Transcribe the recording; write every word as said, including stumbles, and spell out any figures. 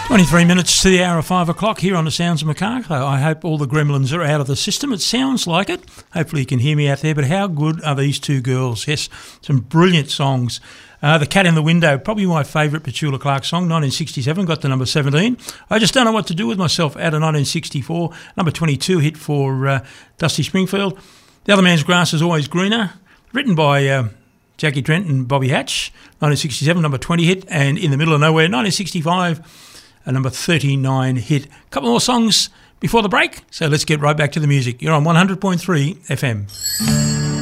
twenty-three minutes to the hour of five o'clock here on the Sounds of Macaco. I hope all the gremlins are out of the system. It sounds like it. Hopefully you can hear me out there. But how good are these two girls? Yes, some brilliant songs. Uh, the Cat in the Window, probably my favourite Petula Clark song, nineteen sixty-seven, got to number seventeen. I Just Don't Know What to Do With Myself, out of nineteen sixty-four, number twenty-two hit for uh, Dusty Springfield. The Other Man's Grass Is Always Greener, written by uh, Jackie Trent and Bobby Hatch, nineteen sixty-seven, number twenty hit. And In the Middle of Nowhere, nineteen sixty-five, a number thirty-nine hit. A couple more songs before the break, so let's get right back to the music. You're on one hundred point three F M.